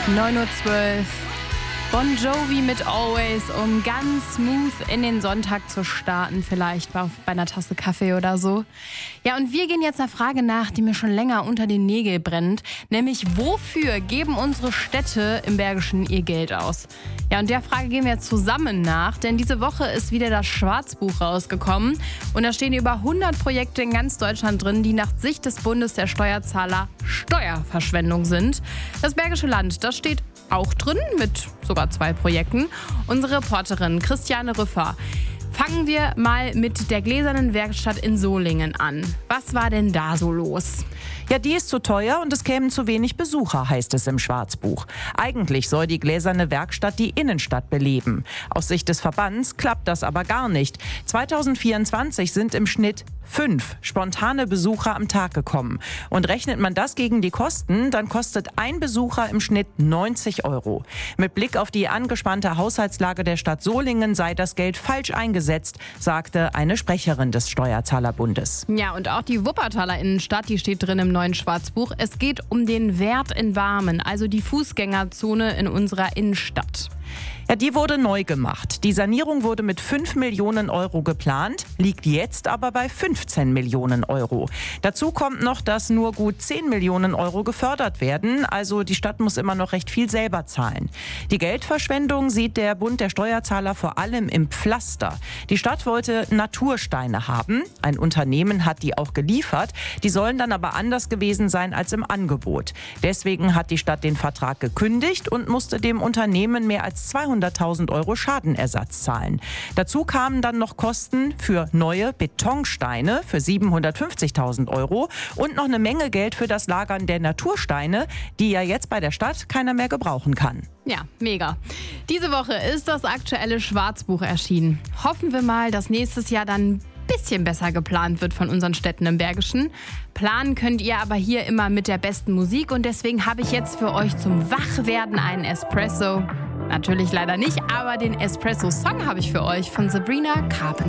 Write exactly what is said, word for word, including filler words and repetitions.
neun Uhr zwölf. Bon Jovi mit Always, um ganz smooth in den Sonntag zu starten, vielleicht bei, bei einer Tasse Kaffee oder so. Ja, und wir gehen jetzt einer Frage nach, die mir schon länger unter den Nägeln brennt, nämlich wofür geben unsere Städte im Bergischen ihr Geld aus? Ja, und der Frage gehen wir zusammen nach, denn diese Woche ist wieder das Schwarzbuch rausgekommen und da stehen über hundert Projekte in ganz Deutschland drin, die nach Sicht des Bundes der Steuerzahler Steuerverschwendung sind. Das Bergische Land, das steht auch drin, mit sogar zwei Projekten. Unsere Reporterin Christiane Rüffer. Fangen wir mal mit der Gläsernen Werkstatt in Solingen an. Was war denn da so los? Ja, die ist zu teuer und es kämen zu wenig Besucher, heißt es im Schwarzbuch. Eigentlich soll die Gläserne Werkstatt die Innenstadt beleben. Aus Sicht des Verbands klappt das aber gar nicht. zweitausendvierundzwanzig sind im Schnitt fünf spontane Besucher am Tag gekommen. Und rechnet man das gegen die Kosten, dann kostet ein Besucher im Schnitt neunzig Euro. Mit Blick auf die angespannte Haushaltslage der Stadt Solingen sei das Geld falsch eingesetzt, sagte eine Sprecherin des Steuerzahlerbundes. Ja, und auch die Wuppertaler Innenstadt, die steht drin im neuen Schwarzbuch. Es geht um den Wert in Warmen, also die Fußgängerzone in unserer Innenstadt. Ja, die wurde neu gemacht. Die Sanierung wurde mit fünf Millionen Euro geplant, liegt jetzt aber bei fünfzehn Millionen Euro. Dazu kommt noch, dass nur gut zehn Millionen Euro gefördert werden. Also die Stadt muss immer noch recht viel selber zahlen. Die Geldverschwendung sieht der Bund der Steuerzahler vor allem im Pflaster. Die Stadt wollte Natursteine haben. Ein Unternehmen hat die auch geliefert. Die sollen dann aber anders gewesen sein als im Angebot. Deswegen hat die Stadt den Vertrag gekündigt und musste dem Unternehmen mehr als zweihunderttausend Euro Schadenersatz zahlen. Dazu kamen dann noch Kosten für neue Betonsteine für siebenhundertfünfzigtausend Euro und noch eine Menge Geld für das Lagern der Natursteine, die ja jetzt bei der Stadt keiner mehr gebrauchen kann. Ja, mega. Diese Woche ist das aktuelle Schwarzbuch erschienen. Hoffen wir mal, dass nächstes Jahr dann ein bisschen besser geplant wird von unseren Städten im Bergischen. Planen könnt ihr aber hier immer mit der besten Musik und deswegen habe ich jetzt für euch zum Wachwerden einen Espresso. Natürlich leider nicht, aber den Espresso-Song habe ich für euch von Sabrina Carpenter.